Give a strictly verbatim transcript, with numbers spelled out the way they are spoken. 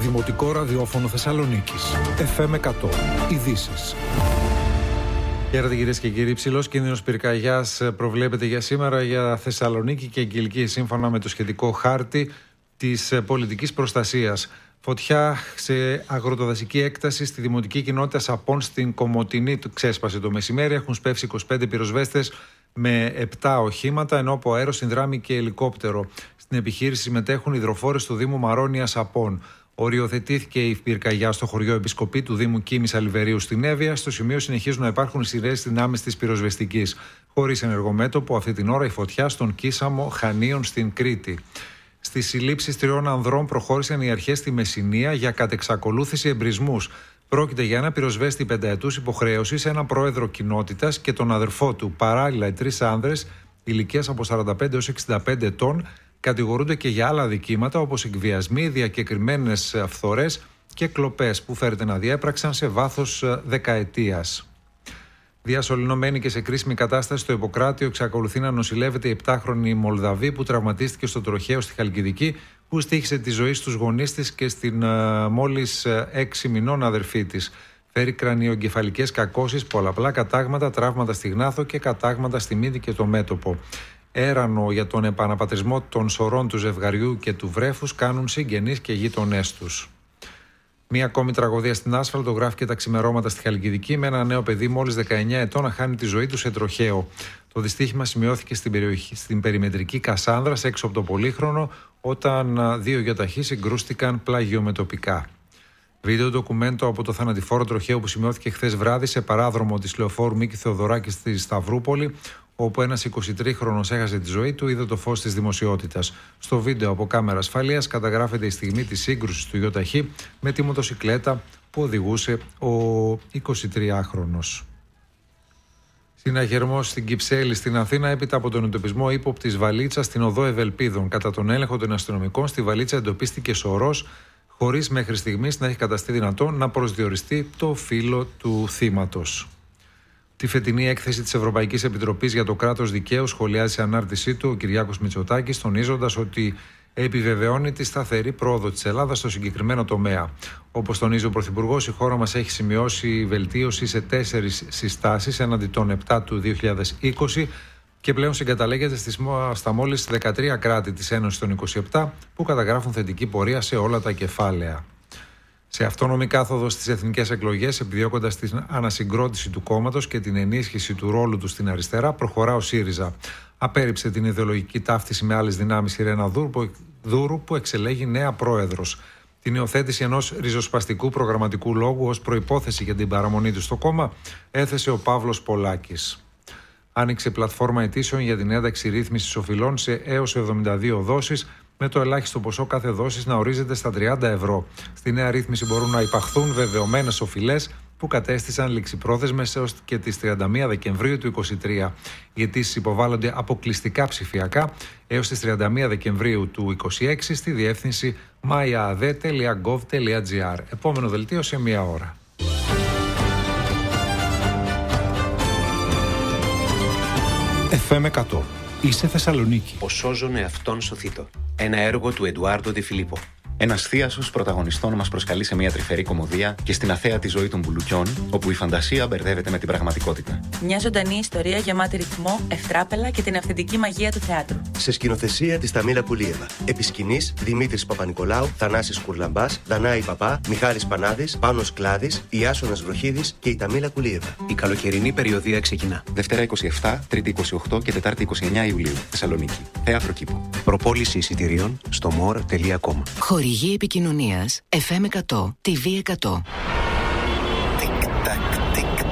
Δημοτικό ραδιόφωνο Θεσσαλονίκης. εφ εμ εκατό. Ειδήσεις. Χαίρετε κυρίες και κύριοι. Υψηλός κίνδυνος πυρκαγιάς προβλέπεται για σήμερα για Θεσσαλονίκη και Κιλκή, σύμφωνα με το σχετικό χάρτη της πολιτικής προστασίας. Φωτιά σε αγροτοδασική έκταση στη δημοτική κοινότητα Σαπών στην Κομοτηνή ξέσπασε το μεσημέρι. Έχουν σπεύσει είκοσι πέντε πυροσβέστες με επτά οχήματα, ενώ από αέρο συνδράμει και ελικόπτερο. Στην επιχείρηση συμμετέχουν υδροφόρες του Δήμου Μαρόνια Σαπών. Οριοθετήθηκε η πυρκαγιά στο χωριό Επισκοπή του Δήμου Κίμης Αλιβερίου στην Εύβοια. Στο σημείο συνεχίζουν να υπάρχουν ισχυρές δυνάμεις της πυροσβεστικής. Χωρίς ενεργομέτωπο αυτή την ώρα η φωτιά στον Κίσαμο Χανίων στην Κρήτη. Στις συλλήψεις τριών ανδρών προχώρησαν οι αρχές στη Μεσσηνία για κατεξακολούθηση εμπρισμούς. Πρόκειται για ένα πυροσβέστη πενταετούς υποχρέωσης, έναν πρόεδρο κοινότητας και τον αδερφό του. Παράλληλα, οι τρεις άνδρες ηλικίας από σαράντα πέντε έως εξήντα πέντε ετών κατηγορούνται και για άλλα αδικήματα όπως εκβιασμοί, διακεκριμένες φθορές και κλοπές που φέρεται να διέπραξαν σε βάθος δεκαετίας. Διασωληνωμένη και σε κρίσιμη κατάσταση στο Ιπποκράτιο εξακολουθεί να νοσηλεύεται η επτάχρονη Μολδαβή που τραυματίστηκε στο τροχαίο στη Χαλκιδική, που στοίχισε τη ζωή στους γονείς της και στην uh, μόλις έξι μηνών αδερφή της. Φέρει κρανιογκεφαλικές κακώσεις, πολλαπλά κατάγματα, τραύματα στη γνάθο και κατάγματα στη μύτη και το μέτωπο. Έρανο για τον επαναπατρισμό των σωρών του ζευγαριού και του βρέφους κάνουν συγγενείς και γείτονές τους. Μία ακόμη τραγωδία στην άσφαλτο γράφηκε τα ξημερώματα στη Χαλκιδική, με ένα νέο παιδί μόλις δεκαεννιά ετών να χάνει τη ζωή του σε τροχαίο. Το δυστύχημα σημειώθηκε στην, περιοχή, στην περιμετρική Κασάνδρας, έξω από το Πολύχρονο, όταν δύο γιοταχή συγκρούστηκαν πλαγιομετωπικά. Βίντεο ντοκουμέντο από το θανατηφόρο τροχαίο που σημειώθηκε χθες βράδυ σε παράδρομο της λεωφόρου Μίκη Θεοδωράκη στη Σταυρούπολη, όπου ένας εικοσιτρίχρονος έχασε τη ζωή του, είδε το φως της δημοσιότητας. Στο βίντεο από κάμερα ασφαλείας καταγράφεται η στιγμή της σύγκρουσης του γιοταχή με τη μοτοσικλέτα που οδηγούσε ο εικοσιτριάχρονος. Συναγερμός στην Κυψέλη στην Αθήνα έπειτα από τον εντοπισμό ύποπτης βαλίτσας στην οδό Ευελπίδων. Κατά τον έλεγχο των αστυνομικών, στη βαλίτσα εντοπίστηκε σωρός, χωρίς μέχρι στιγμής να έχει καταστεί δυνατόν να προσδιοριστεί το φύλο του θύματος. Τη φετινή έκθεση της Ευρωπαϊκής Επιτροπής για το κράτος δικαίου σχολιάζει σε ανάρτησή του ο Κυριάκος Μητσοτάκης, τονίζοντας ότι επιβεβαιώνει τη σταθερή πρόοδο της Ελλάδας στο συγκεκριμένο τομέα. Όπως τονίζει ο Πρωθυπουργός, η χώρα μας έχει σημειώσει βελτίωση σε τέσσερις συστάσεις έναντι των επτά του δύο χιλιάδες είκοσι και πλέον συγκαταλέγεται στα μόλις δεκατρία κράτη της Ένωσης των είκοσι επτά που καταγράφουν θετική πορεία σε όλα τα κεφάλαια. Σε αυτόνομη κάθοδο στις εθνικές εκλογές, επιδιώκοντας την ανασυγκρότηση του κόμματος και την ενίσχυση του ρόλου του στην αριστερά, προχωρά ο ΣΥΡΙΖΑ. Απέρριψε την ιδεολογική ταύτιση με άλλες δυνάμεις η Ρένα Δούρου, που εξελέγει νέα πρόεδρος. Την υιοθέτηση ενός ριζοσπαστικού προγραμματικού λόγου ως προϋπόθεση για την παραμονή του στο κόμμα έθεσε ο Παύλος Πολάκης. Άνοιξε πλατφόρμα αιτήσεων για την ένταξη ρύθμισης οφειλών σε έως εβδομήντα δύο δόσεις, με το ελάχιστο ποσό κάθε δόσης να ορίζεται στα τριάντα ευρώ. Στη νέα ρύθμιση μπορούν να υπαχθούν βεβαιωμένες οφειλές που κατέστησαν ληξιπρόθεσμες έως και τις τριάντα μία Δεκεμβρίου του είκοσι τρία. Οι αιτήσεις υποβάλλονται αποκλειστικά ψηφιακά έως τις τριάντα μία Δεκεμβρίου του είκοσι έξι στη διεύθυνση maiaade τελεία gov τελεία gr. Επόμενο δελτίο σε μία ώρα. εφ εμ εκατό. Είσαι Θεσσαλονίκη. Ο σώζον εαυτόν σωθήτω. Ένα έργο του Εντουάρντο Ντε Φιλίππο. Ένας θίασος πρωταγωνιστών μας προσκαλεί σε μια τρυφερή κωμωδία και στην αθέατη ζωή των μπουλουκιών, όπου η φαντασία μπερδεύεται με την πραγματικότητα. Μια ζωντανή ιστορία γεμάτη ρυθμό, ευτράπελα και την αυθεντική μαγεία του θεάτρου. Σε σκηνοθεσία της Ταμίλα Πουλίεβα. Επί σκηνής Δημήτρης Παπα-Νικολάου, Θανάσης Κουρλαμπάς, Δανάη Παπά, Μιχάλης Πανάδης, Πάνος Κλάδης, Ιάσονας Βροχίδης και η Ταμίλα Πουλίεβα. Η καλοκαιρινή περιοδία ξεκινά. Δευτέρα είκοσι επτά, Τρίτη είκοσι οκτώ και Τετάρτη είκοσι εννέα Ιουλίου. Θεσσαλονίκη. Θέατρο Κήπο. Προπόληση εισιτηρίων στο μορ τελεία κομ. Χορηγή επικοινωνίας εφ εμ εκατό, τι βι εκατό.